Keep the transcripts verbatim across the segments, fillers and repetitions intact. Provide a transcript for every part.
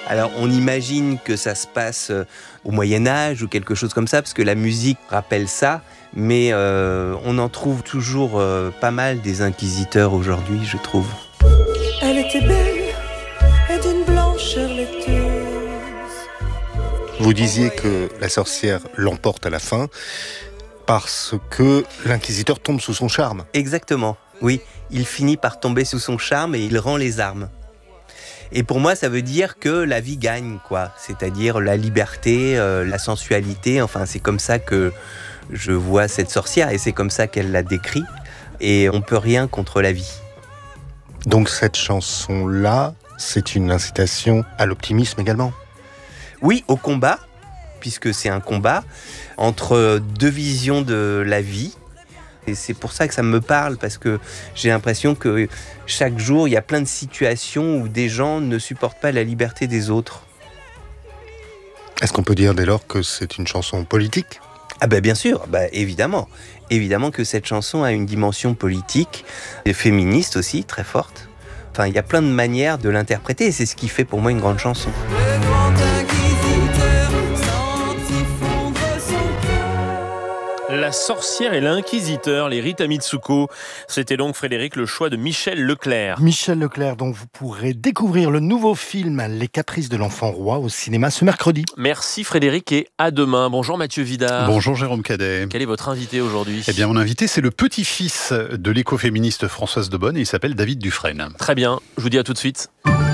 Alors on imagine que ça se passe au Moyen-Âge ou quelque chose comme ça, parce que la musique rappelle ça, mais euh, on en trouve toujours euh, pas mal des inquisiteurs aujourd'hui, je trouve. Elle était belle et d'une blancheur laiteuse. Vous disiez que la sorcière l'emporte à la fin parce que l'inquisiteur tombe sous son charme. Exactement, oui. Il finit par tomber sous son charme et il rend les armes. Et pour moi, ça veut dire que la vie gagne, quoi. C'est-à-dire la liberté, euh, la sensualité. Enfin, c'est comme ça que je vois cette sorcière et c'est comme ça qu'elle la décrit. Et on peut rien contre la vie. Donc cette chanson-là, c'est une incitation à l'optimisme également. Oui, au combat, puisque c'est un combat entre deux visions de la vie. Et c'est pour ça que ça me parle, parce que j'ai l'impression que chaque jour, il y a plein de situations où des gens ne supportent pas la liberté des autres. Est-ce qu'on peut dire dès lors que c'est une chanson politique ? Ah ben bien sûr, bah évidemment. Évidemment que cette chanson a une dimension politique, et féministe aussi, très forte. Enfin, il y a plein de manières de l'interpréter, et c'est ce qui fait pour moi une grande chanson. La sorcière et l'inquisiteur, les Rita Mitsuko. C'était donc, Frédéric, le choix de Michel Leclerc. Michel Leclerc, dont vous pourrez découvrir le nouveau film Les Caprices de l'enfant roi au cinéma ce mercredi. Merci Frédéric et à demain. Bonjour Mathieu Vidard. Bonjour Jérôme Cadet. Quel est votre invité aujourd'hui ? Eh bien, mon invité, c'est le petit-fils de l'écoféministe Françoise Debonne et il s'appelle David Dufresne. Très bien, je vous dis à tout de suite.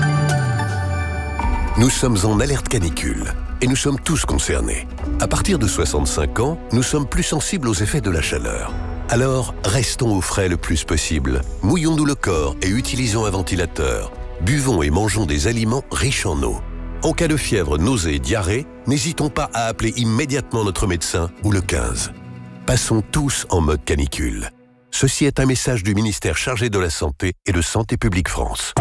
Nous sommes en alerte canicule et nous sommes tous concernés. À partir de soixante-cinq ans, nous sommes plus sensibles aux effets de la chaleur. Alors, restons au frais le plus possible. Mouillons-nous le corps et utilisons un ventilateur. Buvons et mangeons des aliments riches en eau. En cas de fièvre, nausée, diarrhée, n'hésitons pas à appeler immédiatement notre médecin ou le quinze. Passons tous en mode canicule. Ceci est un message du ministère chargé de la Santé et de Santé publique France.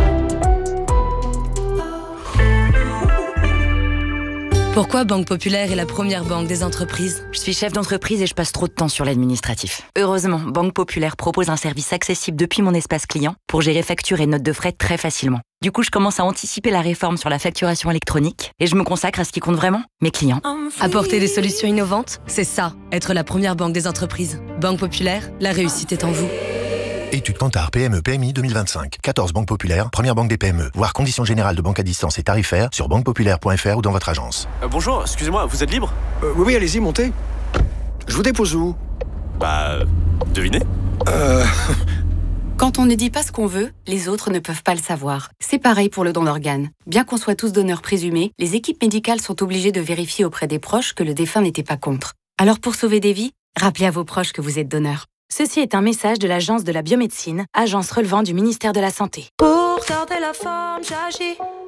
Pourquoi Banque Populaire est la première banque des entreprises ? Je suis chef d'entreprise et je passe trop de temps sur l'administratif. Heureusement, Banque Populaire propose un service accessible depuis mon espace client pour gérer factures et notes de frais très facilement. Du coup, je commence à anticiper la réforme sur la facturation électronique et je me consacre à ce qui compte vraiment, mes clients. Apporter des solutions innovantes, c'est ça, être la première banque des entreprises. Banque Populaire, la réussite est en vous. Étude Kantar P M E P M I deux mille vingt-cinq. quatorze banques populaires, première banque des P M E. Voir conditions générales de banque à distance et tarifaires sur banque populaire point f r ou dans votre agence. Euh, bonjour, excusez-moi, vous êtes libre ? euh, Oui, oui, allez-y, montez. Je vous dépose où ? Bah, devinez. Euh... Quand on ne dit pas ce qu'on veut, les autres ne peuvent pas le savoir. C'est pareil pour le don d'organes. Bien qu'on soit tous donneurs présumés, les équipes médicales sont obligées de vérifier auprès des proches que le défunt n'était pas contre. Alors pour sauver des vies, rappelez à vos proches que vous êtes donneur. Ceci est un message de l'Agence de la biomédecine, agence relevant du ministère de la Santé. Pour garder la forme, j'agis.